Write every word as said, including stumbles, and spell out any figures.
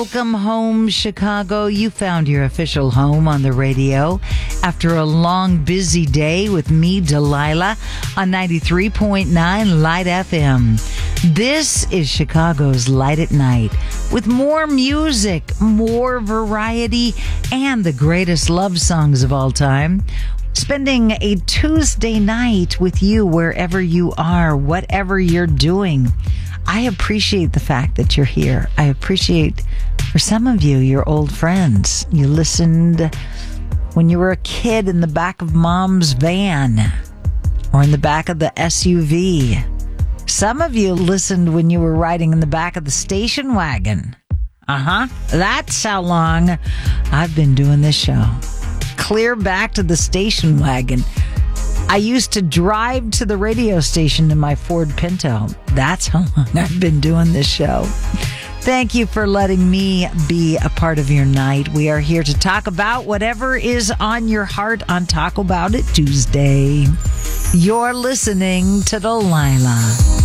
Welcome home, Chicago. You found your official home on the radio after a long, busy day with me, Delilah, on ninety-three point nine Light F M. This is Chicago's Light at Night, with more music, more variety, and the greatest love songs of all time. Spending a Tuesday night with you wherever you are, whatever you're doing. I appreciate the fact that you're here. I appreciate, for some of you, your old friends. You listened when you were a kid in the back of mom's van or in the back of the S U V. Some of you listened when you were riding in the back of the station wagon. Uh-huh. That's how long I've been doing this show. Clear back to the station wagon. I used to drive to the radio station in my Ford Pinto. That's how long I've been doing this show. Thank you for letting me be a part of your night. We are here to talk about whatever is on your heart on Talk About It Tuesday. You're listening to Delilah.